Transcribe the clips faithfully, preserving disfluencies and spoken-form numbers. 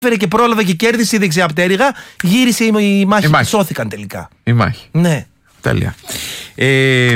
έφερε και πρόλαβε και κέρδισε η δεξιά πτέρυγα, γύρισε η μάχη. Η μάχη. Σώθηκαν τελικά. Η μάχη. Ναι. Τέλεια. Ε,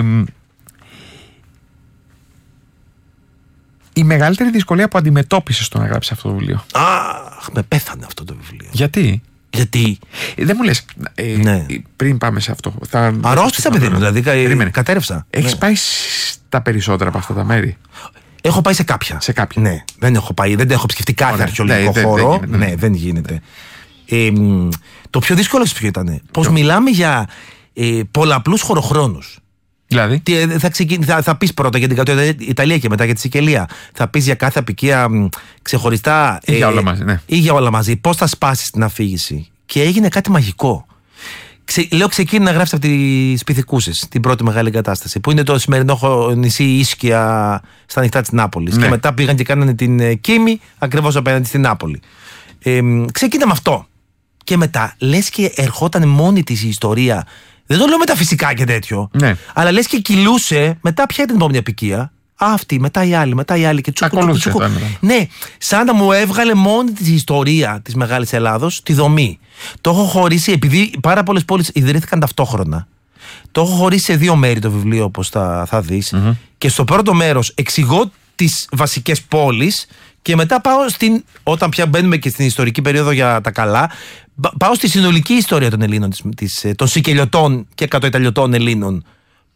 η μεγαλύτερη δυσκολία που αντιμετώπισε στο να γράψει αυτό το βιβλίο. Αχ, με πέθανε αυτό το βιβλίο. Γιατί? Γιατί. Ε, δεν μου λες, ε, Ναι. πριν πάμε σε αυτό. Θα... Αρρώστησα, παιδί μου, δηλαδή. Περίμενε. Κατέρευσα. Έχεις Ναι. πάει στα περισσότερα από αυτά τα μέρη? Έχω πάει σε κάποια. Σε κάποια. Ναι, δεν έχω πάει, δεν έχω επισκεφτεί κάθε Ωραία. αρχαιολογικό Ναι, δεν- χώρο. δεν γίνεται, ναι. Ναι, δεν γίνεται. Ε, μ, το πιο δύσκολο ποιο ήταν? Πως μιλάμε για ε, πολλαπλούς χωροχρόνους. Δηλαδή. Τι, ε, θα, ξεκι... θα, θα πεις πρώτα για την Κατώτατη Ιταλία και μετά για τη Σικελία. Θα πεις για κάθε απικία μ, ξεχωριστά. Ή για όλα μαζί, ναι. Ή για όλα μαζί. Πώς θα σπάσεις την αφήγηση. Και έγινε κάτι μαγικό. Ξε... Λέω ξεκίνη να γράψει από τις Πυθικούσες, την πρώτη μεγάλη εγκατάσταση, που είναι το σημερινό χω- νησί Ίσκια στα νυχτά της Νάπολης. Ναι. Και μετά πήγαν και κάνανε την ε, Κίμη ακριβώς απέναντι στην Νάπολη. Ε, μ, ξεκίνα με αυτό. Και μετά λες και ερχόταν μόνη της η ιστορία. Δεν το λέω μεταφυσικά και τέτοιο. Ναι. Αλλά λες και κυλούσε. Μετά ποια ήταν η επόμενη απικία? Αυτή, μετά η άλλη, μετά η άλλη. Και τσούκου, τσούκου, Ακολούθησε τσούκου. το ένα. Ναι, σαν να μου έβγαλε μόνη τη ιστορία της Μεγάλης Ελλάδος, τη δομή. Το έχω χωρίσει, επειδή πάρα πολλές πόλεις ιδρύθηκαν ταυτόχρονα. Το έχω χωρίσει σε δύο μέρη το βιβλίο, όπως θα, θα δεις. Mm-hmm. Και στο πρώτο μέρος εξηγώ τις βασικές πόλεις. Και μετά πάω στην. Όταν πια μπαίνουμε και στην ιστορική περίοδο για τα καλά, πάω στη συνολική ιστορία των Ελλήνων, της, της, των Σικελιωτών και Κατοϊταλιωτών Ελλήνων,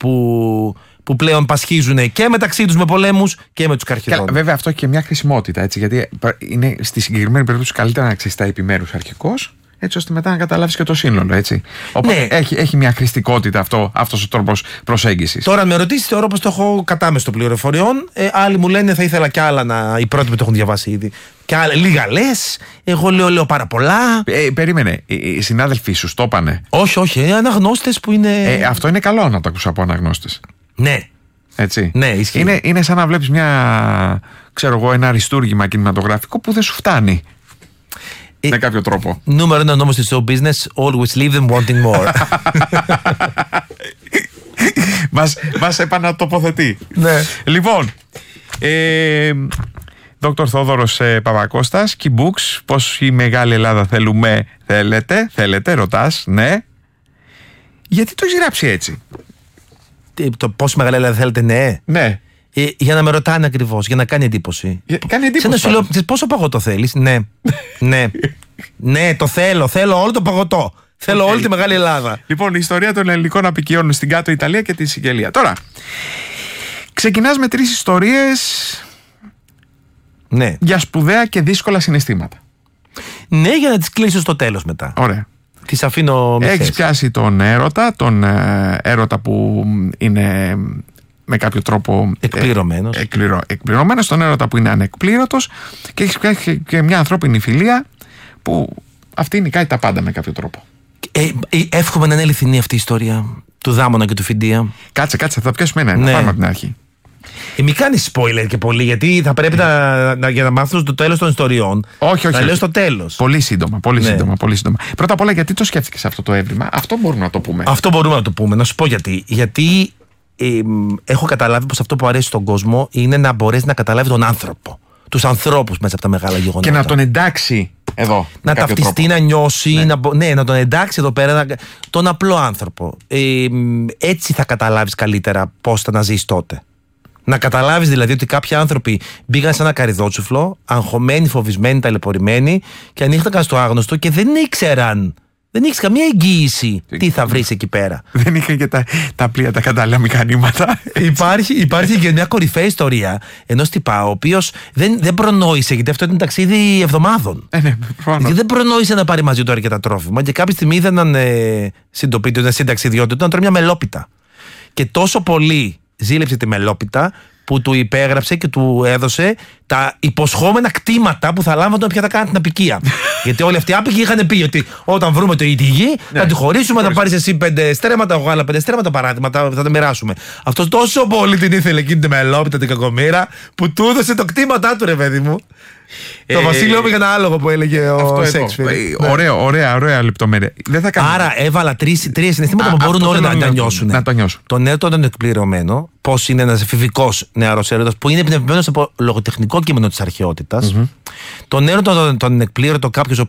που, που πλέον πασχίζουν και μεταξύ τους με πολέμους και με τους Καρχιδών. Και, βέβαια, αυτό έχει και μια χρησιμότητα, έτσι, γιατί είναι στη συγκεκριμένη περίπτωση καλύτερα να ξέρεις τα επιμέρους αρχικώς, έτσι ώστε μετά να καταλάβεις και το σύνολο, έτσι. Οπότε Ναι. έχει, έχει μια χρηστικότητα αυτό, αυτός ο τρόπος προσέγγισης. Τώρα, αν με ρωτήσεις, θεωρώ πως το έχω κατάμεστο πληροφοριών. Ε, άλλοι μου λένε θα ήθελα κι άλλα, να, οι πρώτοι που το έχουν διαβάσει ήδη. Και άλλα, λίγα λες. Εγώ λέω, λέω πάρα πολλά. Ε, περίμενε, οι, οι συνάδελφοί σου το είπανε? Όχι, όχι, ε, αναγνώστες που είναι. Ε, αυτό είναι καλό να το ακούς από αναγνώστες. Ναι. Έτσι. Ναι, ισχύει. Είναι, είναι σαν να βλέπεις μια, ξέρω εγώ, ένα αριστούργημα κινηματογραφικό που δεν σου φτάνει. Ε, με κάποιο τρόπο. Νούμερο ένα νόμος της show business, always leave them wanting more. μας, μας επανατοποθετεί. Ναι. Λοιπόν, ε, Δόκτωρ Θόδωρος ε, Παπακώστας, Key Books, πώς η Μεγάλη Ελλάδα θέλουμε, θέλετε, θέλετε, ρωτάς, ναι. Γιατί το έχεις γράψει έτσι? Τι, το πόσο μεγάλη Ελλάδα θέλετε, ναι. Ναι. Ε, για να με ρωτάνε ακριβώς, για να κάνει εντύπωση. Για, κάνει εντύπωση. Σαν να σου λέω, «Ξέρεις πόσο παγωτό θέλεις?» Ναι. Ναι. Ναι, το θέλω. Θέλω όλο το παγωτό. Θέλω Okay. όλη τη Μεγάλη Ελλάδα. Λοιπόν, η ιστορία των ελληνικών απικιών στην Κάτω Ιταλία και τη Σικελία. Τώρα, ξεκινάς με τρεις ιστορίες Ναι. για σπουδαία και δύσκολα συναισθήματα. Ναι, για να τις κλείσω στο τέλος μετά. Ωραία. Τις αφήνω με Έχεις θέση. πιάσει τον έρωτα, τον ε, έρωτα που είναι με κάποιο τρόπο Εκπληρωμένος. ε, εκπληρω, εκπληρωμένος, τον έρωτα που είναι ανεκπλήρωτος, και έχεις πιάσει και μια ανθρώπινη φιλία που αυτή νικάει τα πάντα με κάποιο τρόπο. Ε, ε, εύχομαι να είναι αληθινή αυτή η ιστορία του Δάμονα και του Φιντία. Κάτσε, κάτσε, θα πιάσουμε ένα, Ναι. να πάμε από την αρχή. Ε, μην κάνεις spoiler και πολύ, γιατί θα πρέπει να, να, για να μάθω το τέλος των ιστοριών. Όχι, όχι. Θα λέω όχι. στο τέλος. Πολύ σύντομα, πολύ Ναι. σύντομα, πολύ σύντομα. Πρώτα απ' όλα, γιατί το σκέφτηκες αυτό το έβριμα? Αυτό μπορούμε να το πούμε. Αυτό μπορούμε να το πούμε. Να σου πω γιατί. Γιατί ε, μ, έχω καταλάβει πως αυτό που αρέσει στον κόσμο είναι να μπορέσει να καταλάβει τον άνθρωπο. Τους ανθρώπους μέσα από τα μεγάλα γεγονότα. Και να τον εντάξει εδώ. Να με κάποιο ταυτιστεί, τρόπο. να νιώσει, Ναι. να, μπο- ναι, να τον εντάξει εδώ πέρα, να, τον απλό άνθρωπο. Ε, μ, έτσι θα καταλάβεις καλύτερα πώς θα να ζεις τότε. Να καταλάβεις δηλαδή ότι κάποιοι άνθρωποι μπήκαν σε ένα καρυδότσουφλο, αγχωμένοι, φοβισμένοι, ταλαιπωρημένοι, και ανοίχτηκαν στο άγνωστο και δεν ήξεραν. Δεν έχεις καμία εγγύηση τι θα βρεις εκεί πέρα. Δεν είχαν και τα, τα πλοία, τα κατάλληλα μηχανήματα. Υπάρχει, υπάρχει και μια κορυφαία ιστορία ενός τυπά, ο οποίος δεν, δεν προνόησε, γιατί αυτό ήταν ταξίδι εβδομάδων. Ε, ναι, προφανώς. Γιατί δεν προνόησε να πάρει μαζί του αρκετά τρόφιμα. Και κάποια στιγμή είδε έναν ε, συντοπίτη, έναν συνταξιδιώτη του να τρώει μια μελόπιτα. Και τόσο πολύ ζήλεψε τη μελόπιτα που του υπέγραψε και του έδωσε τα υποσχόμενα κτήματα που θα λάμβανε πια θα κάνουν την απικία. Γιατί όλοι αυτοί οι άπικοι είχαν πει ότι όταν βρούμε το τη γη, θα τη χωρίσουμε, θα πάρει εσύ πέντε στρέμματα, εγώ άλλα πέντε στρέμματα, παράδειγμα, θα τα μοιράσουμε. Αυτό τόσο πολύ την ήθελε εκείνη τη μελόπιτα, την κακομοίρα, που του έδωσε το κτήματά του, ρε παιδί μου. Το Βασίλειο πήγε ένα άλογο που έλεγε ο Σέξπιρ. Ωραία, ωραία, ωραία λεπτομέρεια. Δεν θα κάνω... Άρα έβαλα τρία συναισθήματα που μπορούν όλοι να, να νιώσουν. Να το νιώσουν. Τον έρωτα τον εκπληρωμένο, πώς είναι ένας εφηβικός νεαρός έρωτας που είναι πνευμένος από λογοτεχνικό κείμενο της αρχαιότητας. Mm-hmm. Τον έρωτα τον, τον εκπλήρωτο κάποιος